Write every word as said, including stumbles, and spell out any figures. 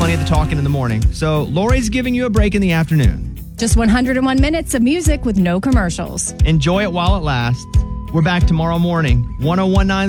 twenty at the Talkin' in the morning. So Lori's giving you a break in the afternoon. Just one hundred one minutes of music with no commercials. Enjoy it while it lasts. We're back tomorrow morning. one oh one nine